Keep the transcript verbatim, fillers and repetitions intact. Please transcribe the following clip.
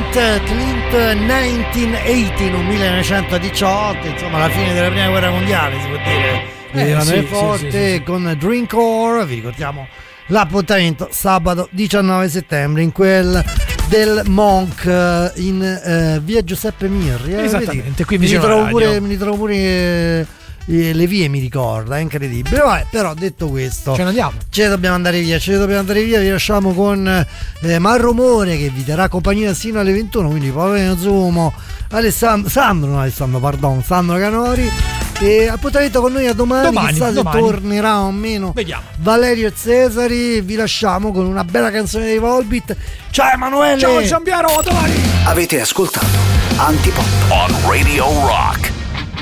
Clint, Clint millenovecentodiciotto, millenovecentodiciotto, insomma la fine della prima guerra mondiale si può dire. Eh, sì, forte, sì, sì, sì. Con Drink Or, vi ricordiamo l'appuntamento sabato diciannove settembre in quel del Monk in eh, via Giuseppe Mirri. Eh, Esattamente, qui mi vicino ritrovo alla pure, radio. mi ritrovo pure eh, le vie, mi ricorda, è incredibile. Vabbè, però detto questo, ce ne andiamo. Ce ne dobbiamo andare via, ce ne dobbiamo andare via. Vi lasciamo con eh, Marromore che vi terrà compagnia sino alle ventuno. Quindi Paolo Zumo, Alessandro, Sandro, no Alessandro, pardon, Sandro Canori. E appuntamento con noi a domani, domani chissà domani. se tornerà o meno. Vediamo. Valerio e Cesari, vi lasciamo con una bella canzone dei Volbeat. Ciao Emanuele. Ciao Giampiero, a domani. Avete ascoltato Antipop on Radio Rock.